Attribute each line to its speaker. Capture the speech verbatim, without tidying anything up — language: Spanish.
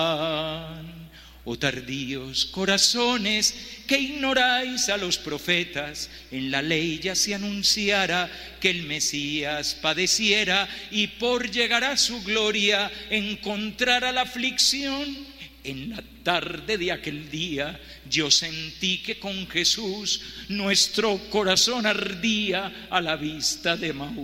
Speaker 1: Oh tardíos corazones, que ignoráis a los profetas, en la ley ya se anunciara que el Mesías padeciera y por llegar a su gloria encontrara la aflicción. En la tarde de aquel día yo sentí que con Jesús nuestro corazón ardía a la vista de Maús.